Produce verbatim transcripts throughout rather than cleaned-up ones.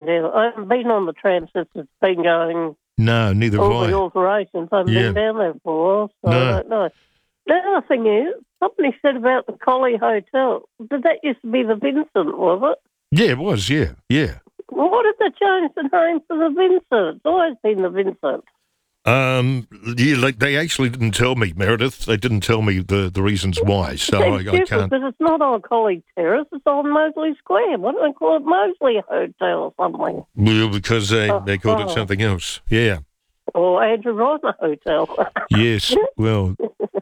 down. I haven't been on the tram since it's been going. No, neither have all I. the alterations. I haven't Yeah. been down there for a while, so No. I don't know. The other thing is, somebody said about the Collie Hotel. Did that used to be the Vincent, was it? Yeah, it was, yeah, yeah. Well, what did they change the name to the Vincent? It's always been the Vincent. Um, yeah, like they actually didn't tell me, Meredith. They didn't tell me the, the reasons why, so I, It's I stupid can't. because it's not on Collie Terrace, it's on Mosley Square. Why don't they call it Mosley Hotel or something? Well, because they, Oh, they called it oh. something else. Yeah. Or Andrew Rosner Hotel. Yes. Well,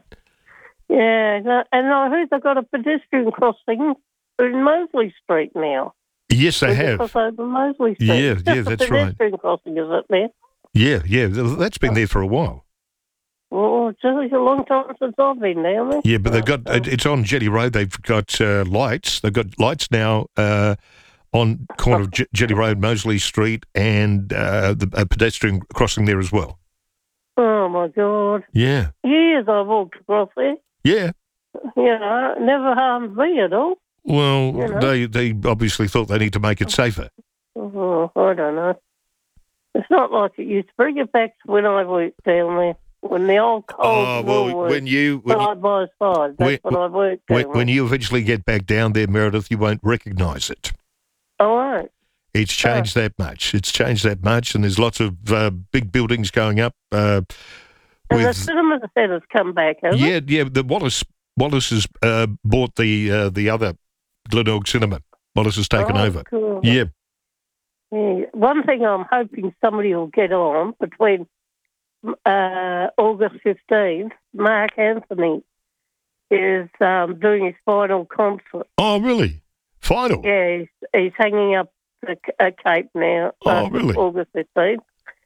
Yeah, no, and I heard they've got a pedestrian crossing in Mosley Street now. yes, they When you have. cross over Mosley Street. Yeah, Just yeah, a that's right. pedestrian crossing, is it there? Yeah, yeah. That's been there for a while. Well, it's a long time since I've been down there. Yeah, but they've got, it- it's on Jetty Road. They've got uh, lights. They've got lights now uh, on corner of J- Jetty Road, Mosley Street, and uh, the a pedestrian crossing there as well. Oh, my God. Yeah. Years I've walked across there. Yeah. You know, it never harmed me at all. Well, You know. they they obviously thought they need to make it safer. Oh, I don't know. It's not like it used to. Bring it back to when I worked down there, when the old cold Oh, war well, was when you when you, side by side. That's when- when I worked down when, when there. you eventually get back down there, Meredith, you won't recognise it. All right. It's changed that much. It's changed that much, and there's lots of uh, big buildings going up. Uh, And the with cinema centre's come back, hasn't yeah, it? yeah. The Wallace Wallace has uh, bought the uh, the other Glenelg Cinema. Wallace has taken Oh, over. cool. Yeah. Yeah. One thing I'm hoping somebody will get on between uh, August fifteenth, Mark Anthony is um, doing his final concert. Oh, really? Final? Yeah, he's, he's hanging up the a cape now. Oh, uh, really? August fifteenth.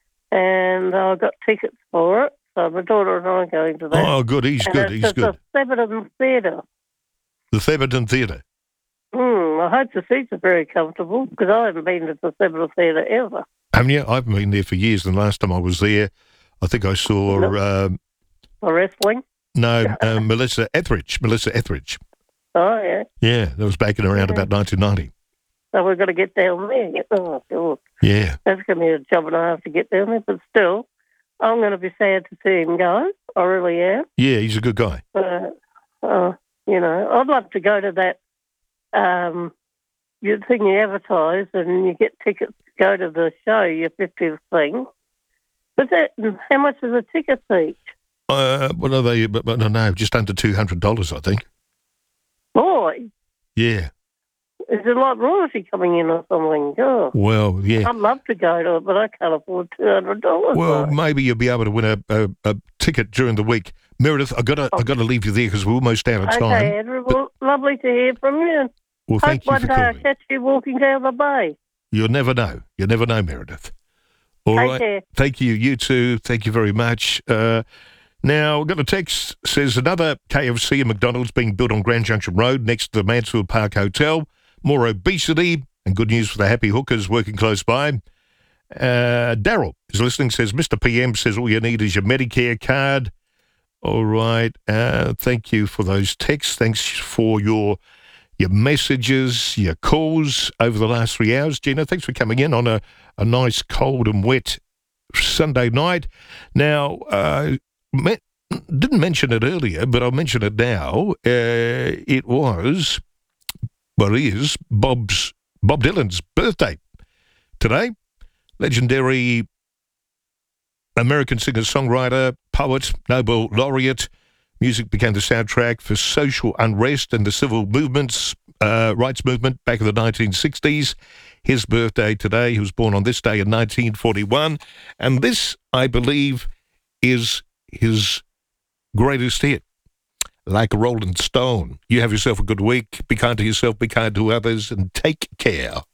And I got tickets for it, so my daughter and I are going to that. Oh, good. He's and good. it's He's at good. the Theberton Theatre. The Theberton Theatre. Hmm, I hope the seats are very comfortable, because I haven't been to the Theberton Theatre ever. Haven't you? I've been there for years. And the last time I was there, I think I saw No. um, For wrestling? no uh, Melissa Etheridge. Melissa Etheridge. Oh, yeah. Yeah, that was back in around Yeah. about nineteen ninety. So we've got to get down there. Oh, God. Yeah. That's going to be a job and a half to get down there, but still, I'm going to be sad to see him go. I really am. Yeah, he's a good guy. But, uh, you know, I'd love to go to that um, you thing you advertise and you get tickets to go to the show, your fiftieth thing. But that, how much is a ticket each? Uh, what are they? But, but no, no, just under two hundred dollars, I think. Boy, Yeah. is there like royalty coming in or something? Oh, Well, yeah. I'd love to go to it, but I can't afford two hundred dollars. Well, maybe you'll be able to win a, a, a ticket during the week. Meredith, I've got to, I've got to leave you there because we're almost out of time. Okay, Andrew, well, lovely to hear from you. Well, thank Hope you one for day I calling. catch you walking down the bay. You'll never know. You'll never know, Meredith. All Take right. care. Thank you. You too. Thank you very much. Uh, now, I've got a text says another K F C and McDonald's being built on Grand Junction Road next to the Mansfield Park Hotel. More obesity and good news for the happy hookers working close by. Uh, Daryl is listening, says, Mister P M says all you need is your Medicare card. All right. Uh, thank you for those texts. Thanks for your your messages, your calls over the last three hours. Gina, thanks for coming in on a, a nice cold and wet Sunday night. Now, uh, me- didn't mention it earlier, but I'll mention it now. Uh, it was, well, it is Bob's, Bob Dylan's birthday today. Legendary American singer-songwriter, poet, Nobel laureate. Music became the soundtrack for social unrest and the civil movements, uh, rights movement back in the nineteen sixties. His birthday today. He was born on this day in nineteen forty-one. And this, I believe, is his greatest hit. Like a Rolling Stone. You have yourself a good week. Be kind to yourself, be kind to others, and take care.